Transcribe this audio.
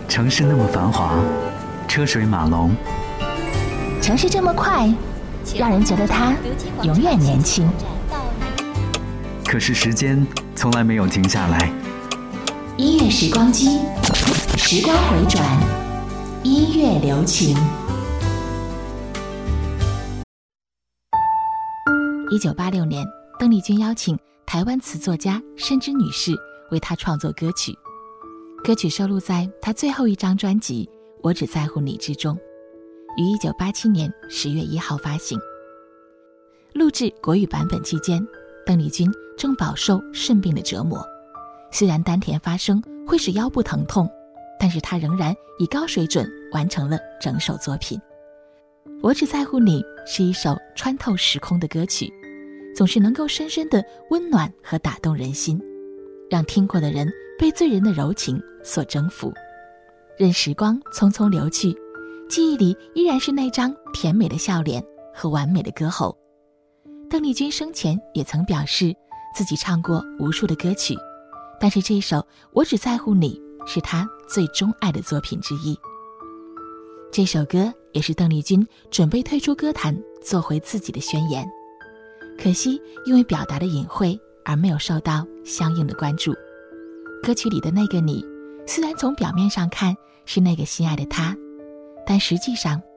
城市那么繁华，车水马龙， 城市这么快，让人觉得它永远年轻。 可是时间从来没有停下来。 音乐时光机，时光回转，音乐留情。1986年，邓丽君邀请台湾词作家申之女士为她创作歌曲，歌曲收录在她最后一张专辑《我只在乎你》之中，于1987年10月1号发行。录制国语版本期间，邓丽君正饱受肾病的折磨，虽然丹田发声会使腰部疼痛，但是她仍然以高水准完成了整首作品。我只在乎你是一首穿透时空的歌曲，总是能够深深地温暖和打动人心，让听过的人被醉人的柔情所征服。任时光匆匆流去，记忆里依然是那张甜美的笑脸和完美的歌喉。邓丽君生前也曾表示自己唱过无数的歌曲，但是这首我只在乎你是她最钟爱的作品之一。这首歌也是邓丽君准备退出歌坛做回自己的宣言，可惜因为表达的隐晦而没有受到相应的关注。歌曲里的那个你，虽然从表面上看是那个心爱的他，但实际上